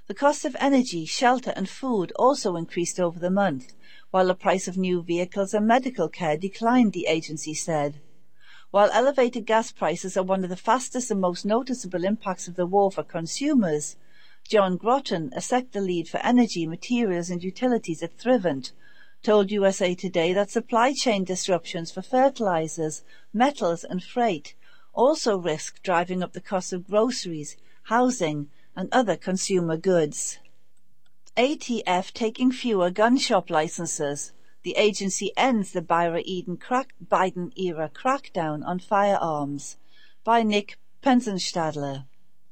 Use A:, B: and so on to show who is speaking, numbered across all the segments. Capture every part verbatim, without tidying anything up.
A: The cost of energy, shelter and food also increased over the month, while the price of new vehicles and medical care declined, the agency said. While elevated gas prices are one of the fastest and most noticeable impacts of the war for consumers, John Groton, a sector lead for energy, materials and utilities at Thrivent, told U S A Today that supply chain disruptions for fertilizers, metals and freight also risk driving up the cost of groceries, housing and other consumer goods. A T F taking fewer gun shop licenses. The agency ends the Biden-era crackdown on firearms. By Nick Penzenstadler.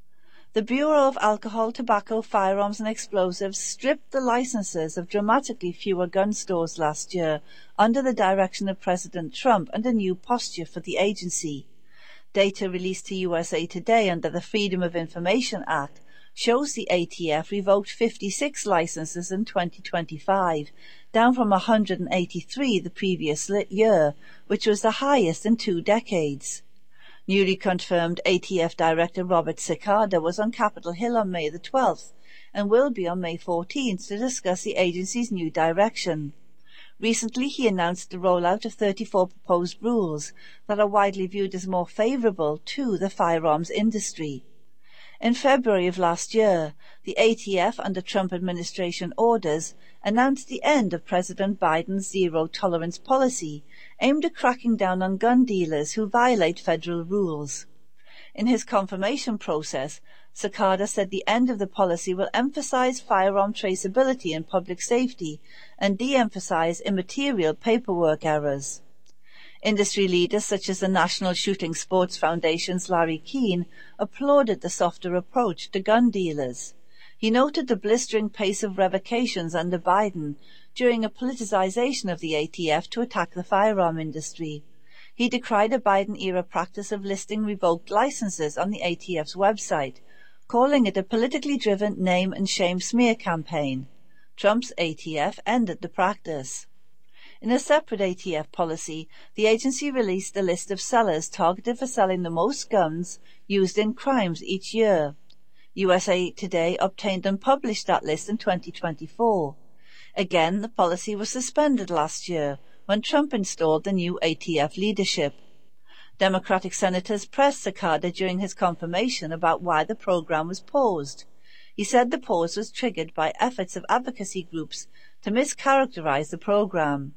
A: The Bureau of Alcohol, Tobacco, Firearms and Explosives stripped the licenses of dramatically fewer gun stores last year under the direction of President Trump and a new posture for the agency. Data released to U S A Today under the Freedom of Information Act shows the A T F revoked fifty-six licenses in twenty twenty-five, down from one hundred eighty-three the previous year, which was the highest in two decades. Newly confirmed A T F Director Robert Cicada was on Capitol Hill on May the twelfth and will be on May fourteenth to discuss the agency's new direction. Recently, he announced the rollout of thirty-four proposed rules that are widely viewed as more favorable to the firearms industry. In February of last year, the A T F, under Trump administration orders, announced the end of President Biden's zero-tolerance policy aimed at cracking down on gun dealers who violate federal rules. In his confirmation process, Cicada said the end of the policy will emphasize firearm traceability and public safety and de-emphasize immaterial paperwork errors. Industry leaders such as the National Shooting Sports Foundation's Larry Keane applauded the softer approach to gun dealers. He noted the blistering pace of revocations under Biden during a politicization of the A T F to attack the firearm industry. He decried a Biden-era practice of listing revoked licenses on the A T F's website, calling it a politically driven name and shame smear campaign. Trump's A T F ended the practice. In a separate A T F policy, the agency released a list of sellers targeted for selling the most guns used in crimes each year. U S A Today obtained and published that list in twenty twenty-four. Again, the policy was suspended last year when Trump installed the new A T F leadership. Democratic senators pressed Cicada during his confirmation about why the program was paused. He said the pause was triggered by efforts of advocacy groups to mischaracterize the program.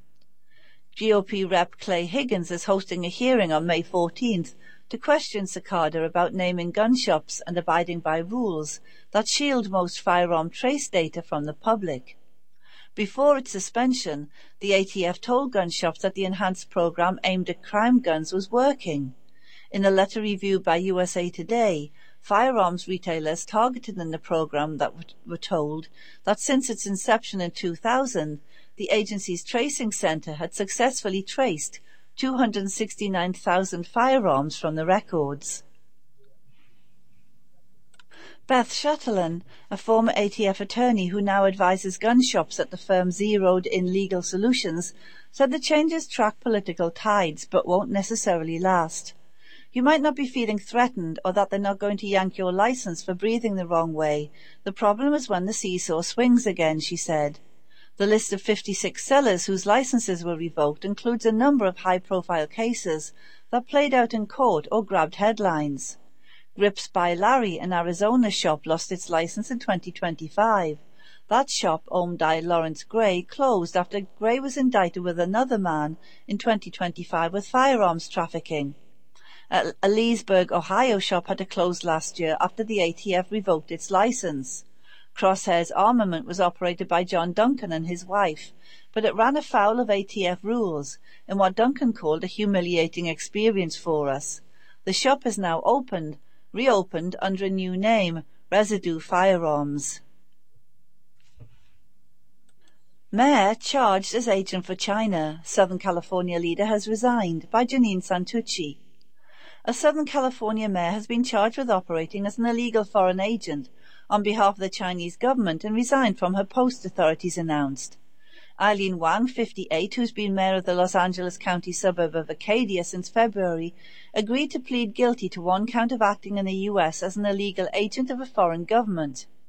A: G O P Rep Clay Higgins is hosting a hearing on May fourteenth to question Cicada about naming gun shops and abiding by rules that shield most firearm trace data from the public. Before its suspension, the A T F told gun shops that the enhanced program aimed at crime guns was working. In a letter reviewed by U S A Today, firearms retailers targeted in the program that were told that since its inception in two thousand, the agency's tracing center had successfully traced two hundred sixty-nine thousand firearms from the records. Beth Shatterland, a former A T F attorney who now advises gun shops at the firm Zeroed in Legal Solutions, said the changes track political tides but won't necessarily last. You might not be feeling threatened or that they're not going to yank your license for breathing the wrong way. The problem is when the seesaw swings again, she said. The list of fifty-six sellers whose licenses were revoked includes a number of high-profile cases that played out in court or grabbed headlines. Grips by Larry, an Arizona shop, lost its license in twenty twenty-five. That shop, owned by Lawrence Gray, closed after Gray was indicted with another man in twenty twenty-five with firearms trafficking. A Leesburg, Ohio shop had to close last year after the A T F revoked its license. Crosshairs Armament was operated by John Duncan and his wife, but it ran afoul of A T F rules in what Duncan called a humiliating experience for us. The shop is now opened, reopened under a new name, Residue Firearms. Mayor charged as agent for China. Southern California leader has resigned, by Janine Santucci. A Southern California mayor has been charged with operating as an illegal foreign agent on behalf of the Chinese government and resigned from her post, authorities announced. Eileen Wang, fifty-eight, who's been mayor of the Los Angeles County suburb of Acadia since February, agreed to plead guilty to one count of acting in the U S as an illegal agent of a foreign government.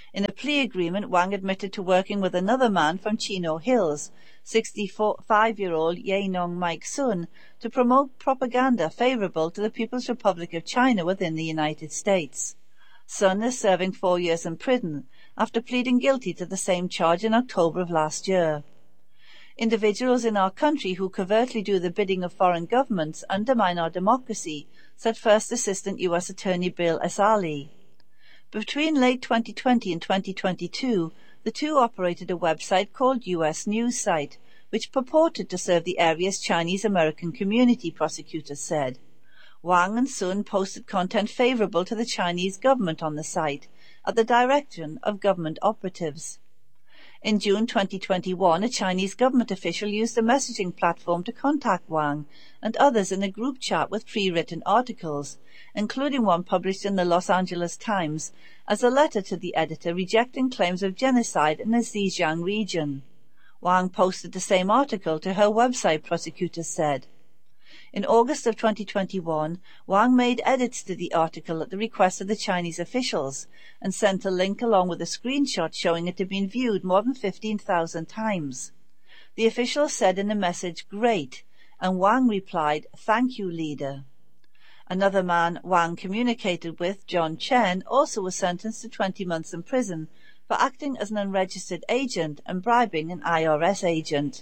A: In a plea agreement, Wang admitted to working with another man from Chino Hills, sixty-five-year-old Yainong Mike Sun, to promote propaganda favorable to the People's Republic of China within the United States. Sun is serving four years in prison after pleading guilty to the same charge in October of last year. Individuals in our country who covertly do the bidding of foreign governments undermine our democracy, said First Assistant U S Attorney Bill Esali. Between late twenty twenty and twenty twenty-two, the two operated a website called U S News Site, which purported to serve the area's Chinese-American community, prosecutors said. Wang and Sun posted content favorable to the Chinese government on the site, at the direction of government operatives. In June twenty twenty-one, a Chinese government official used a messaging platform to contact Wang and others in a group chat with pre-written articles, including one published in the Los Angeles Times as a letter to the editor rejecting claims of genocide in the Xinjiang region. Wang posted the same article to her website, prosecutors said. In August of twenty twenty-one, Wang made edits to the article at the request of the Chinese officials and sent a link along with a screenshot showing it had been viewed more than fifteen thousand times. The official said in the message, "Great," and Wang replied, "Thank you, leader." Another man Wang communicated with, John Chen, also was sentenced to twenty months in prison for acting as an unregistered agent and bribing an I R S agent.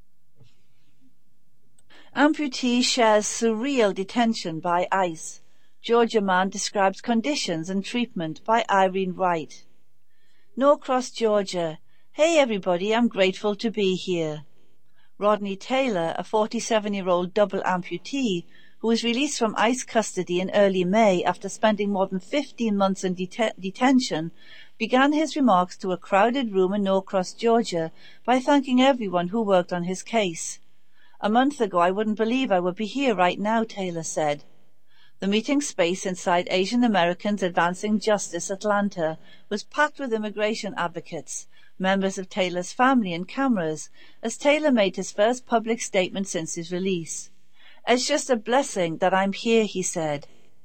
A: Amputee shares surreal detention by ICE. Georgia man describes conditions and treatment by Irene Wright. Norcross, Georgia. Hey everybody, I'm grateful to be here. Rodney Taylor, a forty-seven-year-old double amputee who was released from ICE custody in early May after spending more than fifteen months in det- detention, began his remarks to a crowded room in Norcross, Georgia, by thanking everyone who worked on his case. A month ago I wouldn't believe I would be here right now, Taylor said. The meeting space inside Asian Americans Advancing Justice Atlanta was packed with immigration advocates, members of Taylor's family and cameras, as Taylor made his first public statement since his release. It's just a blessing that I'm here, he said.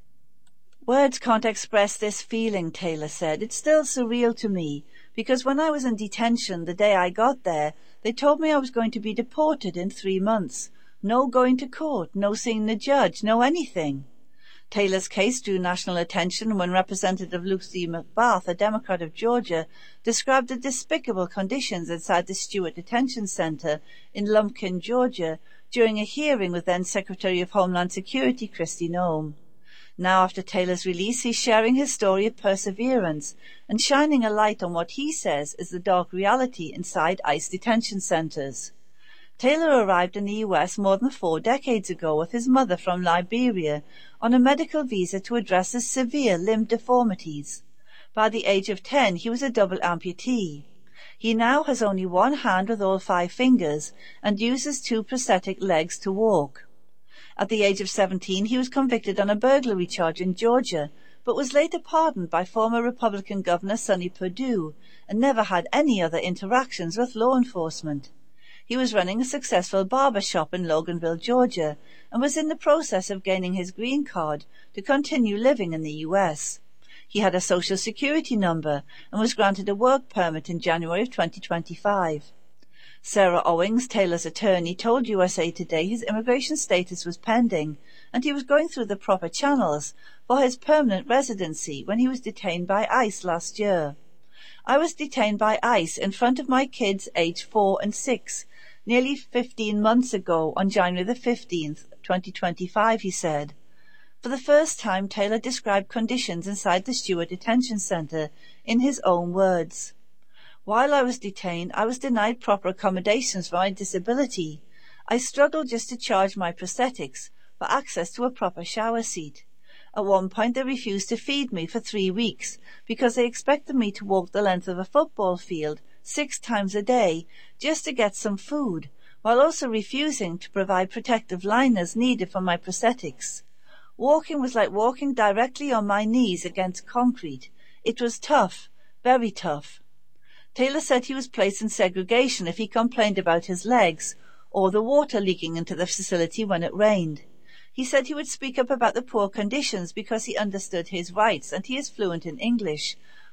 A: Words can't express this feeling, Taylor said. It's still surreal to me, because when I was in detention the day I got there, they told me I was going to be deported in three months. No going to court, no seeing the judge, no anything. Taylor's case drew national attention when Representative Lucy McBath, a Democrat of Georgia, described the despicable conditions inside the Stewart Detention Center in Lumpkin, Georgia, during a hearing with then Secretary of Homeland Security Kristi Noem. Now, after Taylor's release, he's sharing his story of perseverance and shining a light on what he says is the dark reality inside ICE detention centers. Taylor arrived in the U S more than four decades ago with his mother from Liberia on a medical visa to address his severe limb deformities. By the age of ten, he was a double amputee. He now has only one hand with all five fingers and uses two prosthetic legs to walk. At the age of seventeen, he was convicted on a burglary charge in Georgia, but was later pardoned by former Republican Governor Sonny Perdue and never had any other interactions with law enforcement. He was running a successful barber shop in Loganville, Georgia, and was in the process of gaining his green card to continue living in the U S. He had a Social Security number and was granted a work permit in January of twenty twenty-five. Sarah Owings, Taylor's attorney, told U S A Today his immigration status was pending and he was going through the proper channels for his permanent residency when he was detained by ICE last year. I was detained by ICE in front of my kids aged four and six nearly fifteen months ago on January the fifteenth, twenty twenty-five, he said. For the first time, Taylor described conditions inside the Stewart Detention Center in his own words. While I was detained, I was denied proper accommodations for my disability. I struggled just to charge my prosthetics for access to a proper shower seat. At one point, they refused to feed me for three weeks because they expected me to walk the length of a football field six times a day just to get some food, while also refusing to provide protective liners needed for my prosthetics. Walking was like walking directly on my knees against concrete. It was tough, very tough. Taylor said he was placed in segregation if he complained about his legs or the water leaking into the facility when it rained. He said he would speak up about the poor conditions because he understood his rights and he is fluent in English,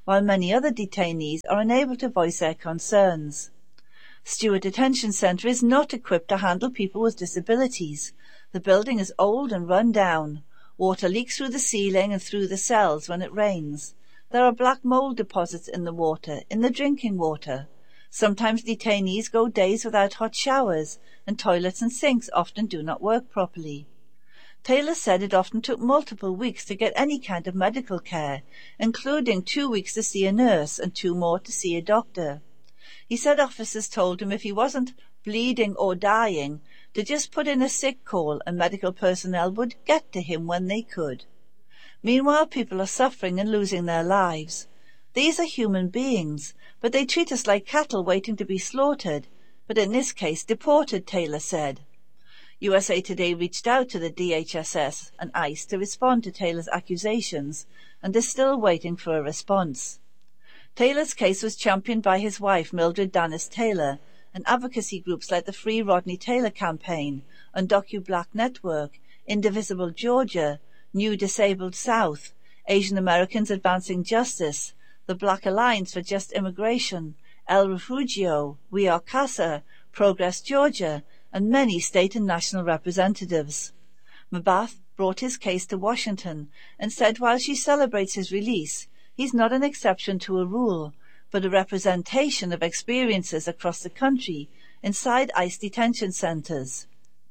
A: while many other detainees are unable to voice their concerns. Stewart Detention Centre is not equipped to handle people with disabilities. The building is old and run down. Water leaks through the ceiling and through the cells when it rains. There are black mold deposits in the water, in the drinking water. Sometimes detainees go days without hot showers, and toilets and sinks often do not work properly. Taylor said it often took multiple weeks to get any kind of medical care, including two weeks to see a nurse and two more to see a doctor. He said officers told him if he wasn't bleeding or dying, to just put in a sick call and medical personnel would get to him when they could. Meanwhile, people are suffering and losing their lives. These are human beings, but they treat us like cattle waiting to be slaughtered, but in this case deported, Taylor said. U S A Today reached out to the D H S S and ICE to respond to Taylor's accusations and is still waiting for a response. Taylor's case was championed by his wife, Mildred Danis Taylor, and advocacy groups like the Free Rodney Taylor Campaign, Undocu Black Network, Indivisible Georgia, New Disabled South, Asian Americans Advancing Justice, the Black Alliance for Just Immigration, El Refugio, We Are CASA, Progress Georgia, and many state and national representatives. Mabath brought his case to Washington and said while she celebrates his release, he's not an exception to a rule, but a representation of experiences across the country inside ICE detention centers.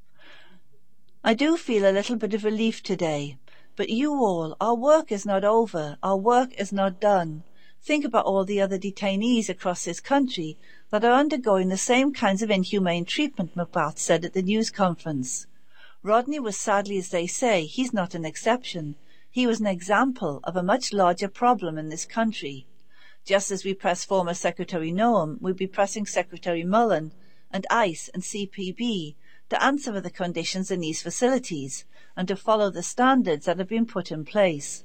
A: I do feel a little bit of relief today, but you all, our work is not over, our work is not done. Think about all the other detainees across this country that are undergoing the same kinds of inhumane treatment, Mabath said at the news conference. Rodney was, sadly as they say, he's not an exception. He was an example of a much larger problem in this country. Just as we press former Secretary Noam, we'll be pressing Secretary Mullen and ICE and C P B to answer for the conditions in these facilities and to follow the standards that have been put in place.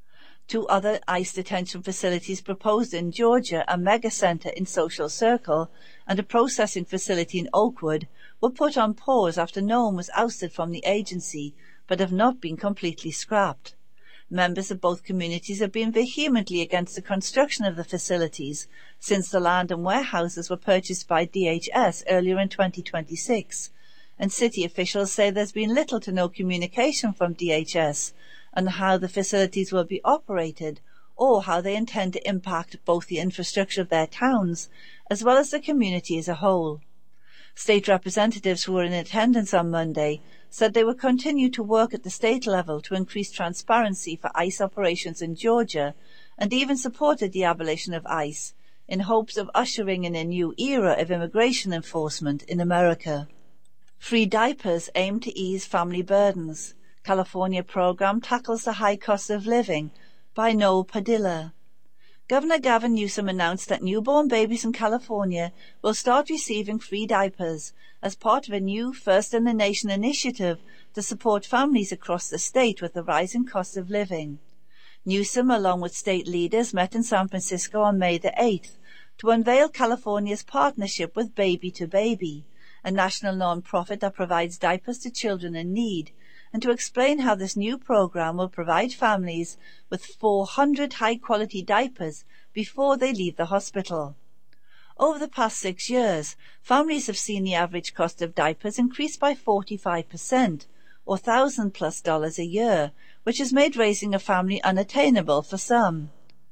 A: Two other ICE detention facilities proposed in Georgia, a mega center in Social Circle and a processing facility in Oakwood, were put on pause after Noam was ousted from the agency, but have not been completely scrapped. Members of both communities have been vehemently against the construction of the facilities since the land and warehouses were purchased by D H S earlier in twenty twenty-six, and city officials say there's been little to no communication from D H S on how the facilities will be operated or how they intend to impact both the infrastructure of their towns as well as the community as a whole. State representatives who were in attendance on Monday said they would continue to work at the state level to increase transparency for ICE operations in Georgia and even supported the abolition of ICE in hopes of ushering in a new era of immigration enforcement in America. Free diapers aim to ease family burdens. California program tackles the high cost of living by Noel Padilla. Governor Gavin Newsom announced that newborn babies in California will start receiving free diapers as part of a new first-in-the-nation initiative to support families across the state with the rising cost of living. Newsom, along with state leaders, met in San Francisco on May the eighth to unveil California's partnership with Baby to Baby, a national non-profit that provides diapers to children in need, and to explain how this new program will provide families with four hundred high-quality diapers before they leave the hospital. Over the past six years, families have seen the average cost of diapers increase by forty-five percent, or one thousand plus dollars a year, which has made raising a family unattainable for some.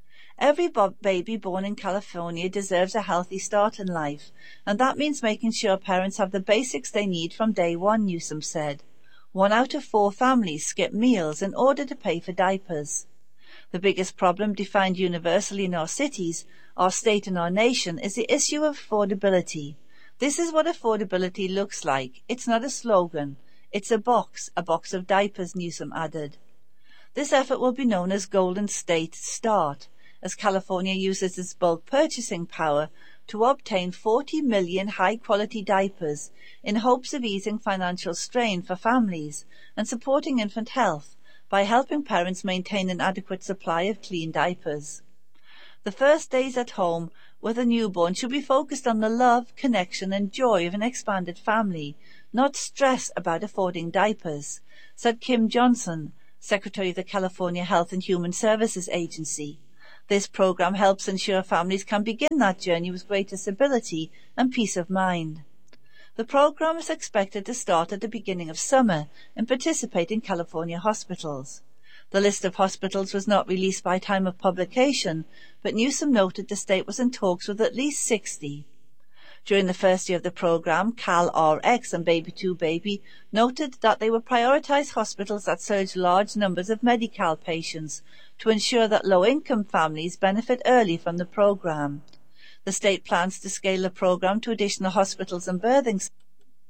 A: Every baby born in California deserves a healthy start in life, and that means making sure parents have the basics they need from day one, Newsom said. One out of four families skip meals in order to pay for diapers. The biggest problem defined universally in our cities, our state and our nation is the issue of affordability. This is what affordability looks like. It's not a slogan. It's a box, a box of diapers, Newsom added. This effort will be known as Golden State Start, as California uses its bulk purchasing power to obtain forty million high-quality diapers in hopes of easing financial strain for families and supporting infant health by helping parents maintain an adequate supply of clean diapers. The first days at home with a newborn should be focused on the love, connection, and joy of an expanded family, not stress about affording diapers, said Kim Johnson, Secretary of the California Health and Human Services Agency. This program helps ensure families can begin that journey with greater stability and peace of mind. The program is expected to start at the beginning of summer and participate in California hospitals. The list of hospitals was not released by time of publication, but Newsom noted the state was in talks with at least sixty. During the first year of the program, CalRx and Baby two Baby noted that they would prioritize hospitals that serve large numbers of Medi-Cal patients to ensure that low-income families benefit early from the program. The state plans to scale the program to additional hospitals and birthing centers.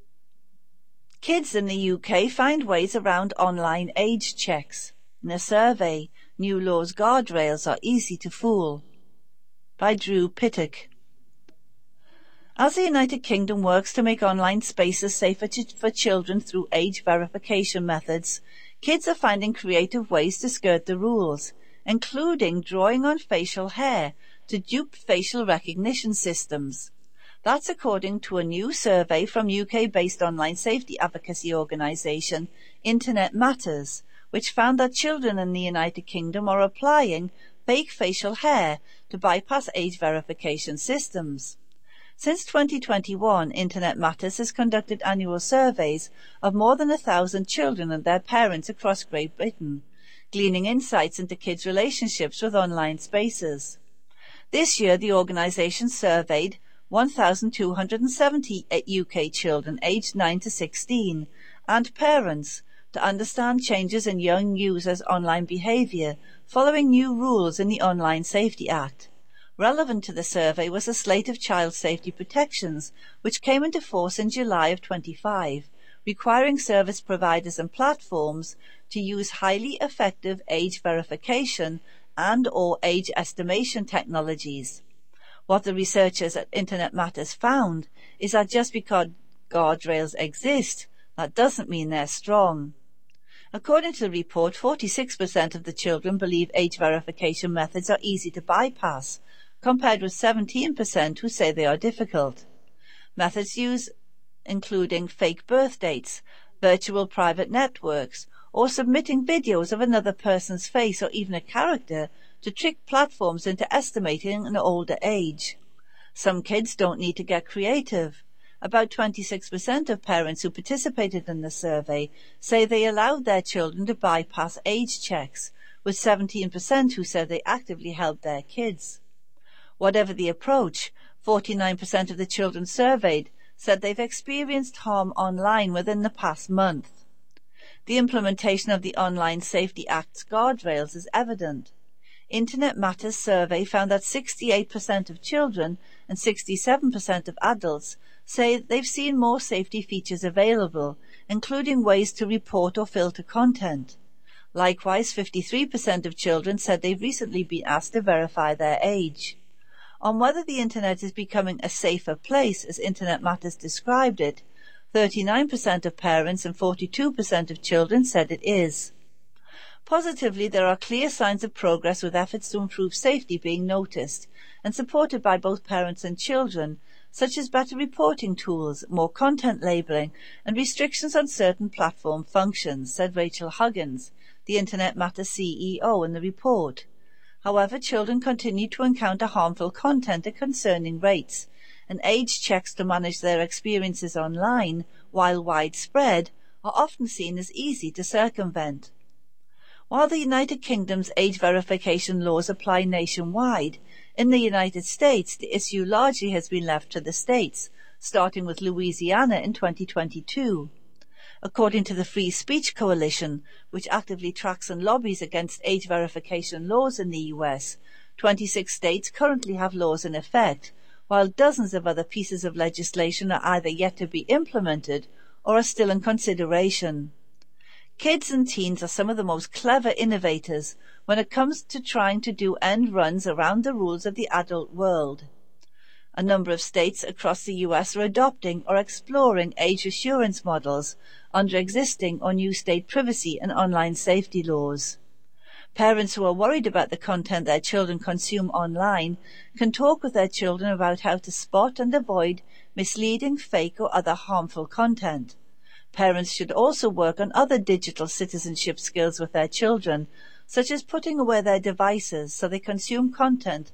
A: Kids in the U K find ways around online age checks. In a survey, New Law's guardrails are easy to fool. By Drew Pittock. As the United Kingdom works to make online spaces safer to, for children through age verification methods, kids are finding creative ways to skirt the rules, including drawing on facial hair to dupe facial recognition systems. That's according to a new survey from U K-based online safety advocacy organisation Internet Matters, which found that children in the United Kingdom are applying fake facial hair to bypass age verification systems. Since twenty twenty-one, Internet Matters has conducted annual surveys of more than a thousand children and their parents across Great Britain, gleaning insights into kids' relationships with online spaces. This year, the organisation surveyed one thousand two hundred seventy U K children aged nine to sixteen and parents to understand changes in young users' online behaviour following new rules in the Online Safety Act. Relevant to the survey was a slate of child safety protections which came into force in July of twenty-five, requiring service providers and platforms to use highly effective age verification and or age estimation technologies. What the researchers at Internet Matters found is that just because guardrails exist, that doesn't mean they're strong. According to the report, forty-six percent of the children believe age verification methods are easy to bypass, compared with seventeen percent who say they are difficult. Methods used including fake birth dates, virtual private networks, or submitting videos of another person's face or even a character to trick platforms into estimating an older age. Some kids don't need to get creative. About twenty-six percent of parents who participated in the survey say they allowed their children to bypass age checks, with seventeen percent who said they actively helped their kids. Whatever the approach, forty-nine percent of the children surveyed said they've experienced harm online within the past month. The implementation of the Online Safety Act's guardrails is evident. Internet Matters survey found that sixty-eight percent of children and sixty-seven percent of adults say they've seen more safety features available, including ways to report or filter content. Likewise, fifty-three percent of children said they've recently been asked to verify their age. On whether the Internet is becoming a safer place, as Internet Matters described it, thirty-nine percent of parents and forty-two percent of children said it is. Positively, there are clear signs of progress with efforts to improve safety being noticed and supported by both parents and children, such as better reporting tools, more content labeling, and restrictions on certain platform functions, said Rachel Huggins, the Internet Matters C E O, in the report. However, children continue to encounter harmful content at concerning rates, and age checks to manage their experiences online, while widespread, are often seen as easy to circumvent. While the United Kingdom's age verification laws apply nationwide, in the United States the issue largely has been left to the states, starting with Louisiana in twenty twenty-two. According to the Free Speech Coalition, which actively tracks and lobbies against age verification laws in the U S, twenty-six states currently have laws in effect, while dozens of other pieces of legislation are either yet to be implemented or are still in consideration. Kids and teens are some of the most clever innovators when it comes to trying to do end runs around the rules of the adult world. A number of states across the U S are adopting or exploring age assurance models under existing or new state privacy and online safety laws. Parents who are worried about the content their children consume online can talk with their children about how to spot and avoid misleading, fake, or other harmful content. Parents should also work on other digital citizenship skills with their children, such as putting away their devices so they consume content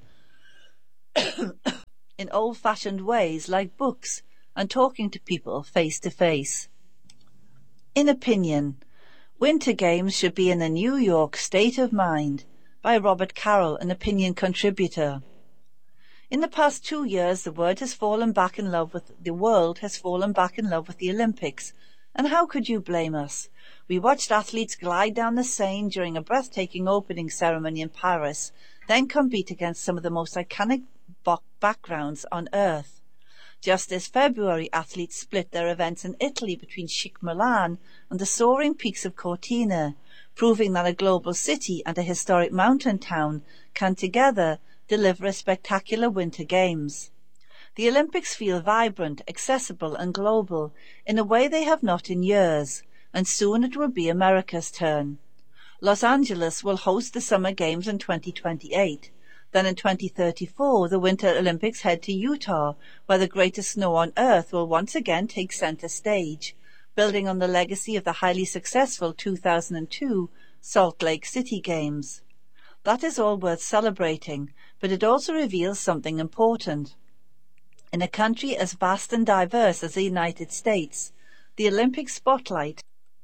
A: in old-fashioned ways like books and talking to people face to face. In opinion, Winter Games should be in a New York state of mind, by Robert Carroll, an opinion contributor. In the past two years, the world has fallen back in love with the world has fallen back in love with the Olympics, and how could you blame us? We watched athletes glide down the Seine during a breathtaking opening ceremony in Paris, then compete against some of the most iconic backgrounds on earth. Just this February, athletes split their events in Italy between chic Milan and the soaring peaks of Cortina, proving that a global city and a historic mountain town can together deliver a spectacular Winter Games. The Olympics feel vibrant, accessible and global in a way they have not in years, and soon it will be America's turn. Los Angeles will host the Summer Games in twenty twenty-eight. Then in twenty thirty-four, the Winter Olympics head to Utah, where the greatest snow on Earth will once again take center stage, building on the legacy of the highly successful two thousand two Salt Lake City Games. That is all worth celebrating, but it also reveals something important. In a country as vast and diverse as the United States, the Olympic spotlight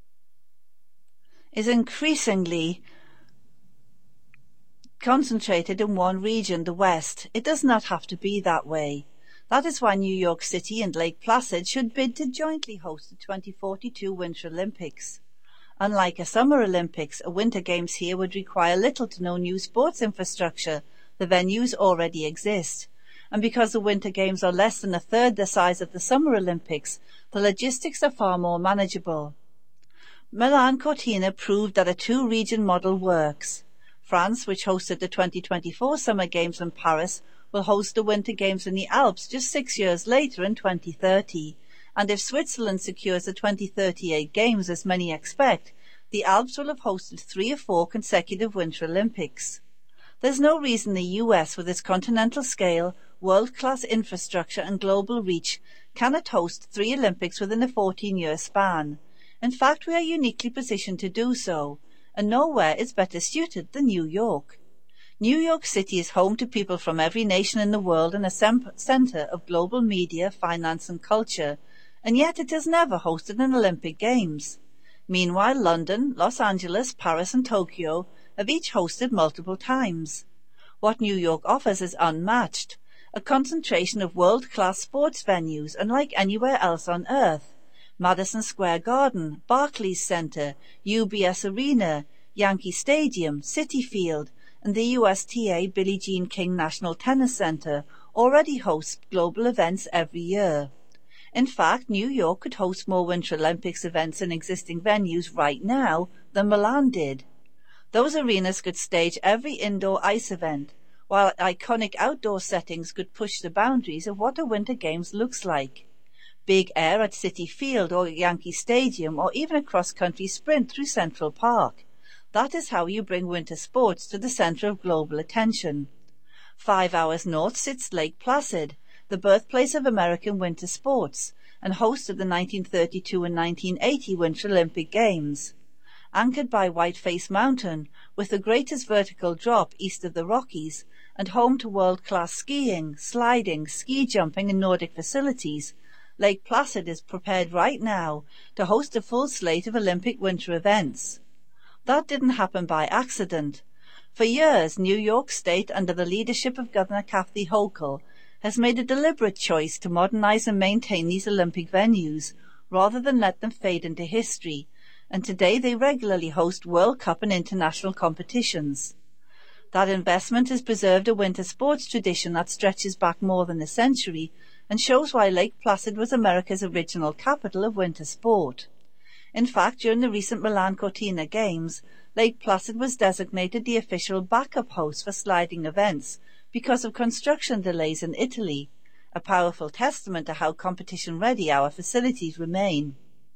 A: is increasingly concentrated in one region, the West. It does not have to be that way. That is why New York City and Lake Placid should bid to jointly host the twenty forty-two Winter Olympics. Unlike a Summer Olympics, a Winter Games here would require little to no new sports infrastructure. The venues already exist. And because the Winter Games are less than a third the size of the Summer Olympics, the logistics are far more manageable. Milan Cortina proved that a two-region model works. France, which hosted the twenty twenty-four Summer Games in Paris, will host the Winter Games in the Alps just six years later in twenty thirty. And if Switzerland secures the twenty thirty-eight Games, as many expect, the Alps will have hosted three or four consecutive Winter Olympics. There's no reason the U S, with its continental scale, world-class infrastructure and global reach, cannot host three Olympics within a fourteen-year span. In fact, we are uniquely positioned to do so, and nowhere is better suited than New York. New York City is home to people from every nation in the world and a center of global media, finance and culture, and yet it has never hosted an Olympic Games. Meanwhile, London, Los Angeles, Paris and Tokyo have each hosted multiple times. What New York offers is unmatched, a concentration of world-class sports venues unlike anywhere else on Earth. Madison Square Garden, Barclays Center, U B S Arena, Yankee Stadium, Citi Field, and the U S T A Billie Jean King National Tennis Center already host global events every year. In fact, New York could host more Winter Olympics events in existing venues right now than Milan did. Those arenas could stage every indoor ice event, while iconic outdoor settings could push the boundaries of what a Winter Games looks like. Big air at Citi Field or Yankee Stadium, or even a cross-country sprint through Central Park. That is how you bring winter sports to the center of global attention. Five hours north sits Lake Placid, the birthplace of American winter sports, and host of the nineteen thirty-two and nineteen eighty Winter Olympic Games. Anchored by Whiteface Mountain, with the greatest vertical drop east of the Rockies, and home to world-class skiing, sliding, ski jumping and Nordic facilities, Lake Placid is prepared right now to host a full slate of Olympic winter events. That didn't happen by accident. For years, New York State, under the leadership of Governor Kathy Hochul, has made a deliberate choice to modernize and maintain these Olympic venues, rather than let them fade into history, and today they regularly host World Cup and international competitions. That investment has preserved a winter sports tradition that stretches back more than a century, and shows why Lake Placid was America's original capital of winter sport. In fact, during the recent Milan Cortina Games, Lake Placid was designated the official backup host for sliding events because of construction delays in Italy, a powerful testament to how competition-ready our facilities remain.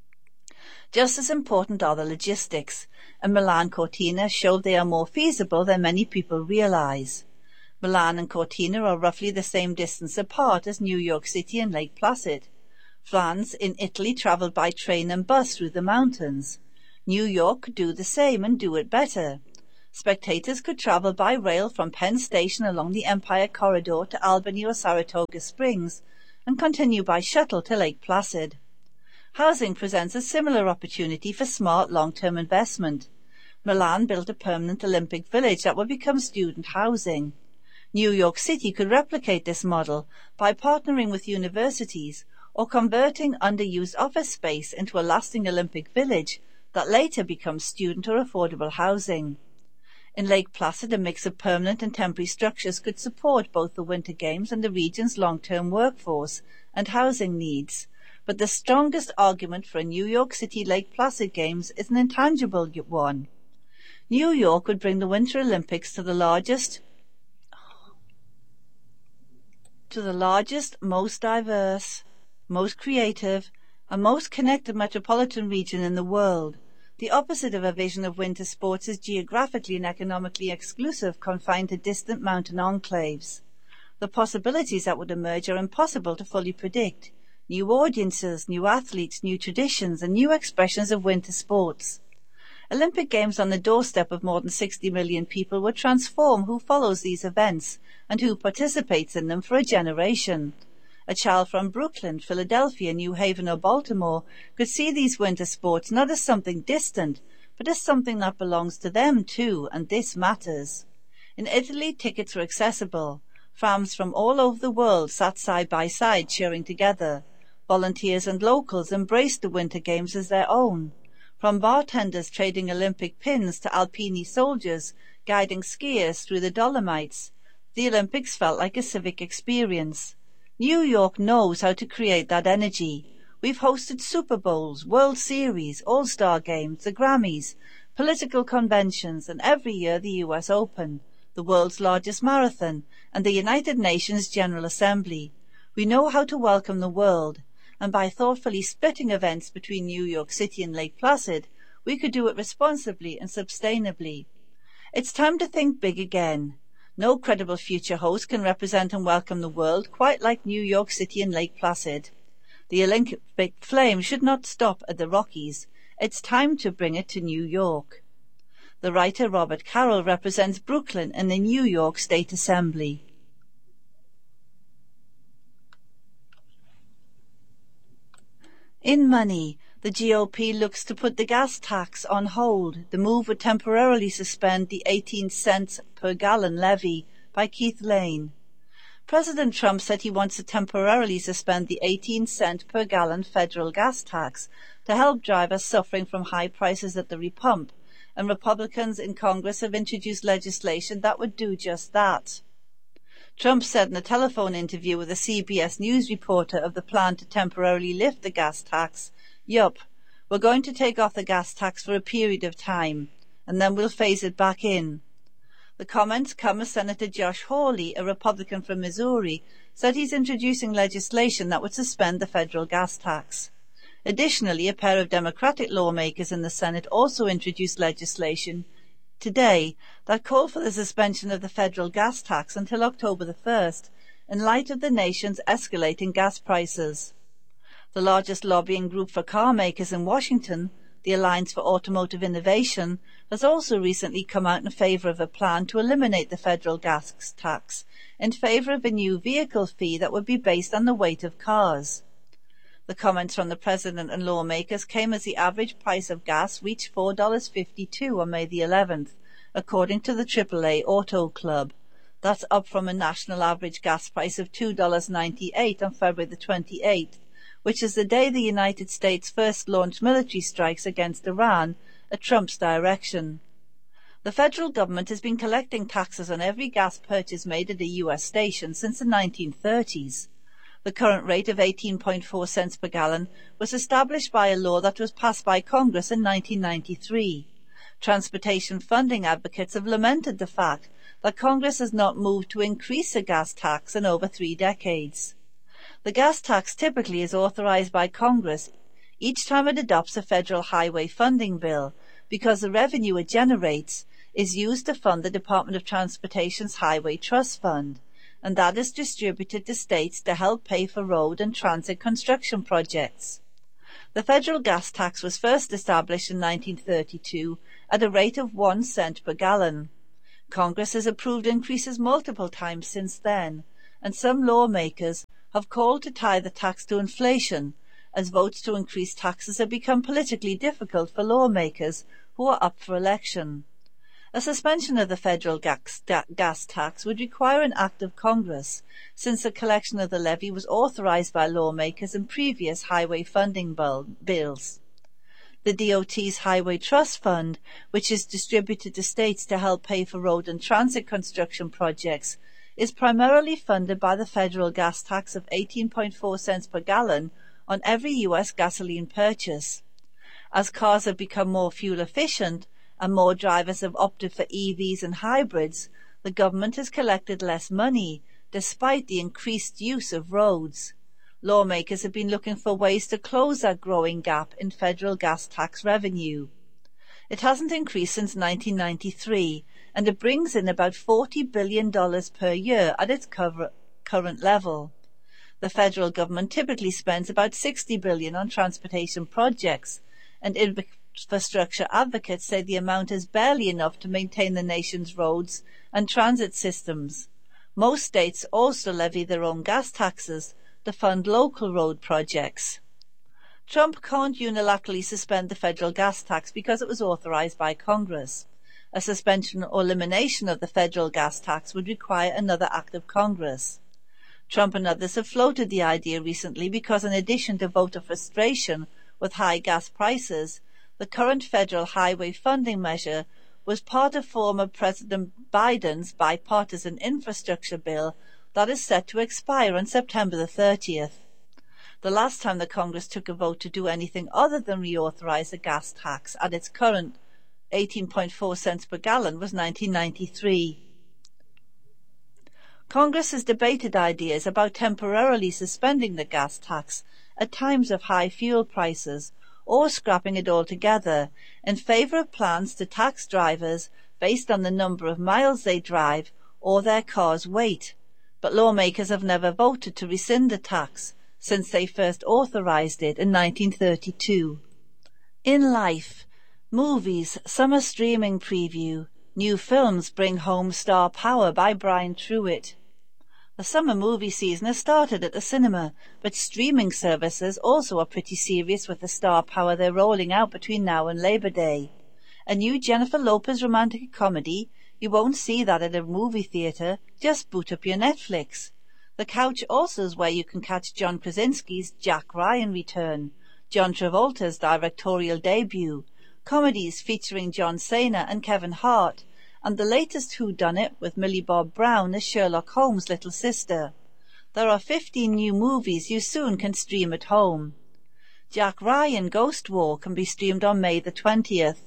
A: Just as important are the logistics, and Milan Cortina showed they are more feasible than many people realize. Milan and Cortina are roughly the same distance apart as New York City and Lake Placid. France in Italy traveled by train and bus through the mountains. New York could do the same and do it better. Spectators could travel by rail from Penn Station along the Empire Corridor to Albany or Saratoga Springs and continue by shuttle to Lake Placid. Housing presents a similar opportunity for smart long-term investment. Milan built a permanent Olympic village that would become student housing. New York City could replicate this model by partnering with universities or converting underused office space into a lasting Olympic village that later becomes student or affordable housing. In Lake Placid, a mix of permanent and temporary structures could support both the Winter Games and the region's long-term workforce and housing needs. But the strongest argument for a New York City Lake Placid Games is an intangible one. New York would bring the Winter Olympics to the largest, to the largest, most diverse, most creative, and most connected metropolitan region in the world. The opposite of a vision of winter sports is geographically and economically exclusive, confined to distant mountain enclaves. The possibilities that would emerge are impossible to fully predict. New audiences, new athletes, new traditions, and new expressions of winter sports. Olympic Games on the doorstep of more than sixty million people would transform who follows these events and who participates in them for a generation. A child from Brooklyn, Philadelphia, New Haven, or Baltimore could see these winter sports not as something distant, but as something that belongs to them too, and this matters. In Italy, tickets were accessible. Fans from all over the world sat side by side cheering together. Volunteers and locals embraced the Winter Games as their own. From bartenders trading Olympic pins to Alpini soldiers guiding skiers through the Dolomites, the Olympics felt like a civic experience. New York knows how to create that energy. We've hosted Super Bowls, World Series, All-Star Games, the Grammys, political conventions, and every year the U S Open, the world's largest marathon, and the United Nations General Assembly. We know how to welcome the world, and by thoughtfully splitting events between New York City and Lake Placid, we could do it responsibly and sustainably. It's time to think big again. No credible future host can represent and welcome the world quite like New York City and Lake Placid. The Olympic flame should not stop at the Rockies. It's time to bring it to New York. The writer Robert Carroll represents Brooklyn in the New York State Assembly. In money, the G O P looks to put the gas tax on hold. The move would temporarily suspend the eighteen cents per gallon levy by Keith Lane. President Trump said he wants to temporarily suspend the eighteen cent per gallon federal gas tax to help drivers suffering from high prices at the repump, and Republicans in Congress have introduced legislation that would do just that. Trump said in a telephone interview with a C B S News reporter of the plan to temporarily lift the gas tax, "Yup, we're going to take off the gas tax for a period of time, and then we'll phase it back in." The comments come as Senator Josh Hawley, a Republican from Missouri, said he's introducing legislation that would suspend the federal gas tax. Additionally, a pair of Democratic lawmakers in the Senate also introduced legislation today that called for the suspension of the federal gas tax until October the first, in light of the nation's escalating gas prices. The largest lobbying group for car makers in Washington, the Alliance for Automotive Innovation, has also recently come out in favor of a plan to eliminate the federal gas tax in favor of a new vehicle fee that would be based on the weight of cars. The comments from the president and lawmakers came as the average price of gas reached four dollars and fifty-two cents on May the eleventh, according to the triple A Auto Club. That's up from a national average gas price of two dollars and ninety-eight cents on February the twenty-eighth, which is the day the United States first launched military strikes against Iran at Trump's direction. The federal government has been collecting taxes on every gas purchase made at a U S station since the nineteen thirties. The current rate of eighteen point four cents per gallon was established by a law that was passed by Congress in nineteen ninety-three. Transportation funding advocates have lamented the fact that Congress has not moved to increase the gas tax in over three decades. The gas tax typically is authorized by Congress each time it adopts a federal highway funding bill, because the revenue it generates is used to fund the Department of Transportation's Highway Trust Fund, and that is distributed to states to help pay for road and transit construction projects. The federal gas tax was first established in nineteen thirty-two at a rate of one cent per gallon. Congress has approved increases multiple times since then, and some lawmakers have called to tie the tax to inflation, as votes to increase taxes have become politically difficult for lawmakers who are up for election. A suspension of the federal gas, gas tax would require an act of Congress, since the collection of the levy was authorized by lawmakers in previous highway funding bills. The D O T's Highway Trust Fund, which is distributed to states to help pay for road and transit construction projects, is primarily funded by the federal gas tax of eighteen point four cents per gallon on every U S gasoline purchase. As cars have become more fuel efficient, and more drivers have opted for E Vs and hybrids, the government has collected less money, despite the increased use of roads. Lawmakers have been looking for ways to close that growing gap in federal gas tax revenue. It hasn't increased since nineteen ninety-three, and it brings in about forty billion dollars per year at its cover, current level. The federal government typically spends about sixty billion dollars on transportation projects, and infrastructure advocates say the amount is barely enough to maintain the nation's roads and transit systems. Most states also levy their own gas taxes to fund local road projects. Trump can't unilaterally suspend the federal gas tax because it was authorized by Congress. A suspension or elimination of the federal gas tax would require another act of Congress. Trump and others have floated the idea recently because, in addition to voter frustration with high gas prices, the current federal highway funding measure was part of former President Biden's bipartisan infrastructure bill that is set to expire on September the thirtieth. The last time the Congress took a vote to do anything other than reauthorize the gas tax at its current eighteen point four cents per gallon was nineteen ninety-three. Congress has debated ideas about temporarily suspending the gas tax at times of high fuel prices, or scrapping it altogether, in favor of plans to tax drivers based on the number of miles they drive or their car's weight. But lawmakers have never voted to rescind the tax since they first authorized it in nineteen thirty-two. In life, movies, summer streaming preview, new films bring home star power by Brian Truitt. The summer movie season has started at the cinema, but streaming services also are pretty serious with the star power they're rolling out between now and Labor Day. A new Jennifer Lopez romantic comedy? You won't see that at a movie theatre, just boot up your Netflix. The couch also is where you can catch John Krasinski's Jack Ryan return, John Travolta's directorial debut, comedies featuring John Cena and Kevin Hart, and the latest whodunit with Millie Bob Brown as Sherlock Holmes' little sister. There are fifteen new movies you soon can stream at home. Jack Ryan Ghost War can be streamed on May the twentieth.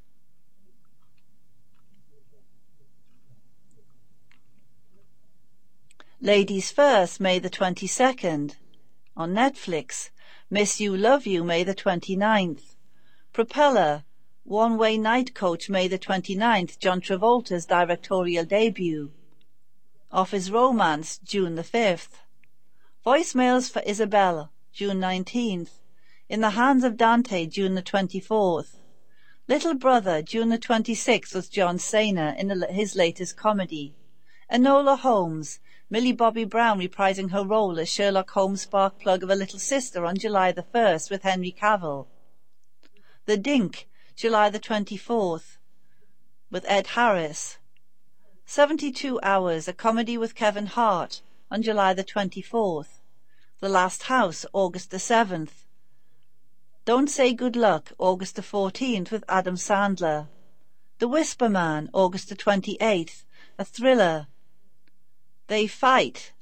A: Ladies First, May the twenty-second. On Netflix. Miss You, Love You, May the twenty-ninth. Propeller, One Way Night Coach, May the twenty-ninth, John Travolta's directorial debut. Office Romance, June the fifth. Voicemails for Isabel, June nineteenth. In the Hands of Dante, June the twenty-fourth. Little Brother, June the twenty-sixth, with John Cena in his latest comedy. Enola Holmes, Millie Bobby Brown reprising her role as Sherlock Holmes' spark plug of a little sister on July the first with Henry Cavill. The Dink, July the twenty-fourth, with Ed Harris. Seventy-two Hours, a comedy with Kevin Hart, on July the twenty-fourth. The Last House, August the seventh. Don't Say Good Luck, August the fourteenth, with Adam Sandler. The Whisper Man, August the twenty-eighth, a thriller. They Fight,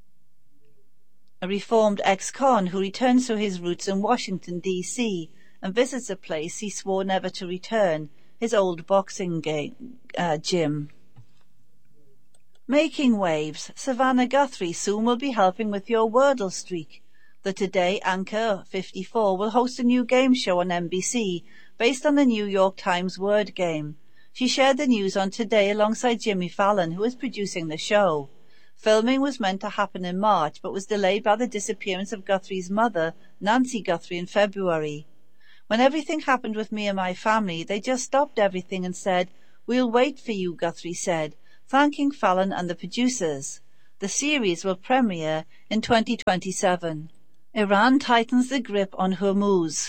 A: a reformed ex-con who returns to his roots in Washington, D C, and visits a place he swore never to return, his old boxing game, uh, gym. Making Waves, Savannah Guthrie soon will be helping with your Wordle streak. The Today anchor fifty-four will host a new game show on N B C based on the New York Times word game. She shared the news on Today alongside Jimmy Fallon, who is producing the show. Filming was meant to happen in March, but was delayed by the disappearance of Guthrie's mother, Nancy Guthrie, in February. When everything happened with me and my family, they just stopped everything and said, "We'll wait for you," Guthrie said, thanking Fallon and the producers. The series will premiere in twenty twenty-seven. Iran tightens the grip on Hormuz.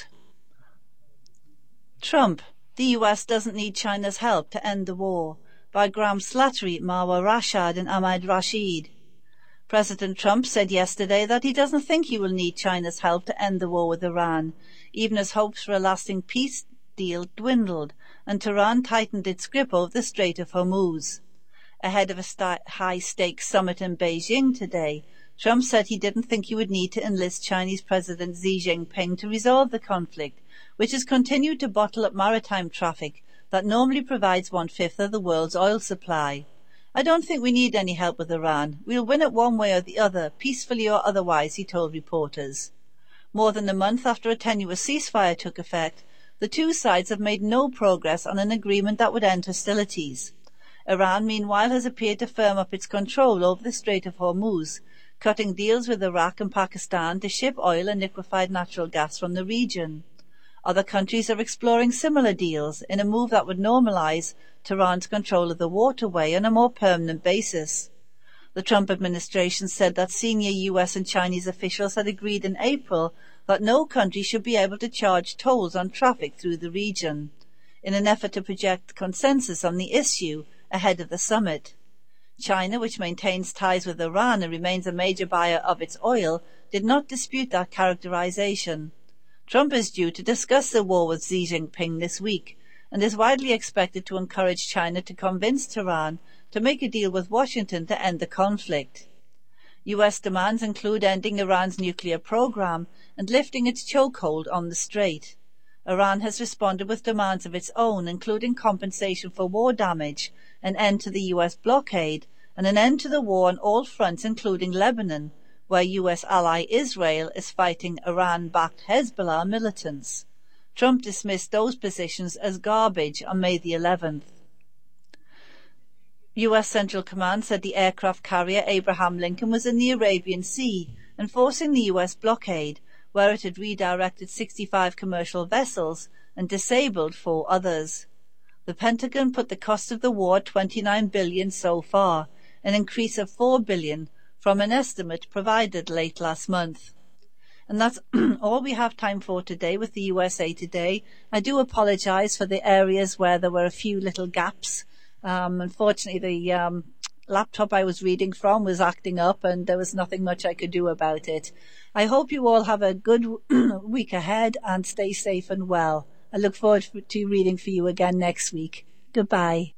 A: Trump: the U S doesn't need China's help to end the war, by Graham Slattery, Marwa Rashad and Ahmad Rashid. President Trump said yesterday that he doesn't think he will need China's help to end the war with Iran, even as hopes for a lasting peace deal dwindled and Tehran tightened its grip over the Strait of Hormuz. Ahead of a st- high-stakes summit in Beijing today, Trump said he didn't think he would need to enlist Chinese President Xi Jinping to resolve the conflict, which has continued to bottle up maritime traffic that normally provides one-fifth of the world's oil supply. "I don't think we need any help with Iran. We'll win it one way or the other, peacefully or otherwise," he told reporters. More than a month after a tenuous ceasefire took effect, the two sides have made no progress on an agreement that would end hostilities. Iran, meanwhile, has appeared to firm up its control over the Strait of Hormuz, cutting deals with Iraq and Pakistan to ship oil and liquefied natural gas from the region. Other countries are exploring similar deals in a move that would normalize Tehran's control of the waterway on a more permanent basis. The Trump administration said that senior U S and Chinese officials had agreed in April that no country should be able to charge tolls on traffic through the region, in an effort to project consensus on the issue ahead of the summit. China, which maintains ties with Iran and remains a major buyer of its oil, did not dispute that characterization. Trump is due to discuss the war with Xi Jinping this week and is widely expected to encourage China to convince Tehran to make a deal with Washington to end the conflict. U S demands include ending Iran's nuclear program and lifting its chokehold on the strait. Iran has responded with demands of its own, including compensation for war damage, an end to the U S blockade, and an end to the war on all fronts, including Lebanon, where U S ally Israel is fighting Iran-backed Hezbollah militants. Trump dismissed those positions as garbage on May the eleventh. U S Central Command said the aircraft carrier Abraham Lincoln was in the Arabian Sea, enforcing the U S blockade, where it had redirected sixty-five commercial vessels and disabled four others. The Pentagon put the cost of the war at twenty-nine billion dollars so far, an increase of four billion dollars from an estimate provided late last month. And that's all we have time for today with the U S A Today. I do apologize for the areas where there were a few little gaps. Um, unfortunately, the um, laptop I was reading from was acting up and there was nothing much I could do about it. I hope you all have a good week ahead and stay safe and well. I look forward to reading for you again next week. Goodbye.